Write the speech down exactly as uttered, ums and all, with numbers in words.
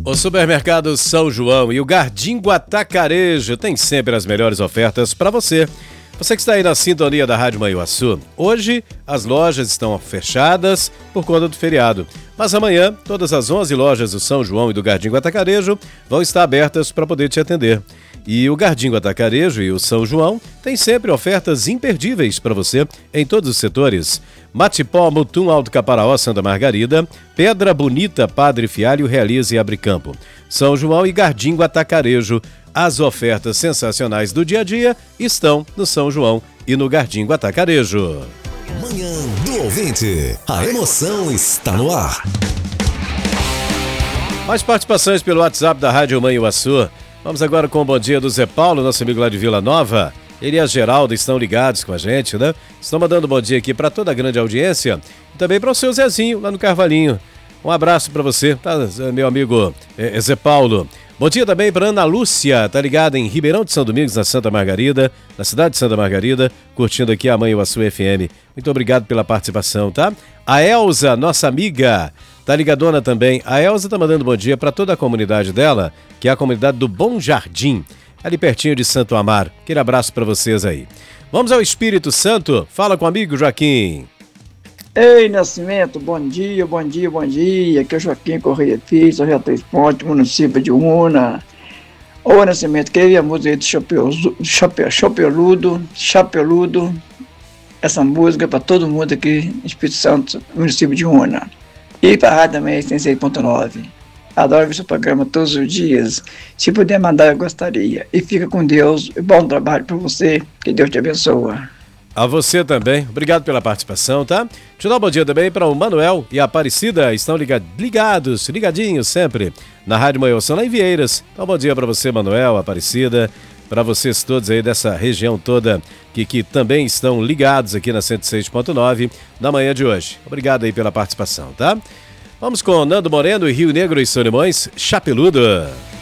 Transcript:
O supermercado São João e o Gardingo Atacarejo tem sempre as melhores ofertas para você. Você que está aí na sintonia da Rádio Manhuaçu, hoje as lojas estão fechadas por conta do feriado. Mas amanhã, todas as onze lojas do São João e do Gardingo Atacarejo vão estar abertas para poder te atender. E o Gardingo Atacarejo e o São João têm sempre ofertas imperdíveis para você em todos os setores. Matipó, Mutum, Alto Caparaó, Santa Margarida, Pedra Bonita, Padre Fialho, Realize e Abre Campo. São João e Gardingo Atacarejo. As ofertas sensacionais do dia a dia estão no São João e no Gardingo Atacarejo. Manhã do Ouvinte. A emoção está no ar. Mais participações pelo WhatsApp da Rádio Manhuaçu. Vamos agora com o bom dia do Zé Paulo, nosso amigo lá de Vila Nova. Ele e a Geralda estão ligados com a gente, né? Estão mandando bom dia aqui para toda a grande audiência e também para o seu Zezinho, lá no Carvalhinho. Um abraço para você, tá, meu amigo é, Zé Paulo. Bom dia também para Ana Lúcia, tá ligada em Ribeirão de São Domingos, na Santa Margarida, na cidade de Santa Margarida, curtindo aqui a Manhuaçu F M. Muito obrigado pela participação, tá? A Elza, nossa amiga, tá ligadona também. A Elza tá mandando bom dia para toda a comunidade dela, que é a comunidade do Bom Jardim, ali pertinho de Santo Amaro. Aquele abraço para vocês aí. Vamos ao Espírito Santo? Fala com o amigo Joaquim. Ei, Nascimento, bom dia, bom dia, bom dia. Aqui é o Joaquim Correia Filho, sou Rio Três Pontes, município de Una. Ô, Nascimento, queria a música aí do Chapeu, Chapeu, Chapeludo, Chapeludo. Essa música é para todo mundo aqui no Espírito Santo, município de Una. E para a rádio também, cento e seis ponto nove. Adoro ver seu programa todos os dias. Se puder mandar, eu gostaria. E fica com Deus. Bom trabalho para você. Que Deus te abençoe. A você também. Obrigado pela participação, tá? Deixa eu dar um bom dia também para o Manuel e a Aparecida. Estão ligados, ligadinhos sempre na Rádio Manhuaçu, lá em Vieiras. Então, bom dia para você, Manuel, Aparecida. Para vocês todos aí dessa região toda que, que também estão ligados aqui na cento e seis ponto nove na manhã de hoje. Obrigado aí pela participação, tá? Vamos com Nando Moreno e Rio Negro e Solimões, Chapeludo.